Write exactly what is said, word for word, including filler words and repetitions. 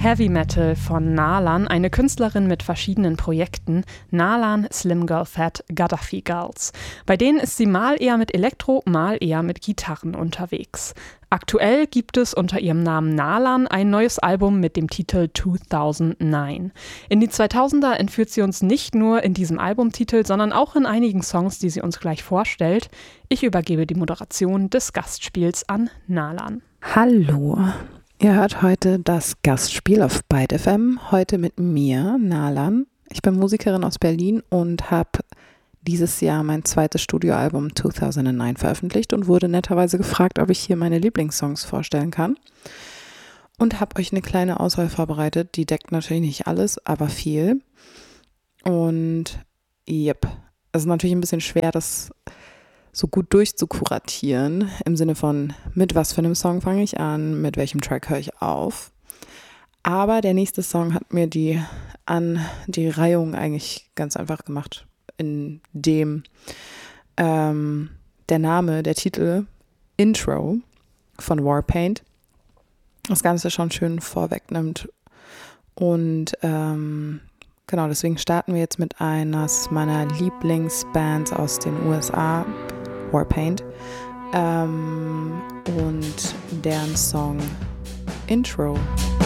Heavy Metal von Nalan, eine Künstlerin mit verschiedenen Projekten, Nalan, Slim Girl Fat, Gaddafi Girls. Bei denen ist sie mal eher mit Elektro, mal eher mit Gitarren unterwegs. Aktuell gibt es unter ihrem Namen Nalan ein neues Album mit dem Titel zweitausendneun. In die zweitausender entführt sie uns nicht nur in diesem Albumtitel, sondern auch in einigen Songs, die sie uns gleich vorstellt. Ich übergebe die Moderation des Gastspiels an Nalan. Hallo, ihr hört heute das Gastspiel auf Byte F M, heute mit mir, Nalan. Ich bin Musikerin aus Berlin und habe dieses Jahr mein zweites Studioalbum zweitausendneun veröffentlicht und wurde netterweise gefragt, ob ich hier meine Lieblingssongs vorstellen kann. Und habe euch eine kleine Auswahl vorbereitet, die deckt natürlich nicht alles, aber viel. Und yep, es ist natürlich ein bisschen schwer, das so gut durchzukuratieren, im Sinne von, mit was für einem Song fange ich an, mit welchem Track höre ich auf. Aber der nächste Song hat mir die, an die Reihung eigentlich ganz einfach gemacht, in dem ähm, der Name, der Titel Intro von Warpaint das Ganze schon schön vorwegnimmt. Und ähm, genau, deswegen starten wir jetzt mit einer meiner Lieblingsbands aus den U S A, Warpaint, ähm, und deren Song Intro.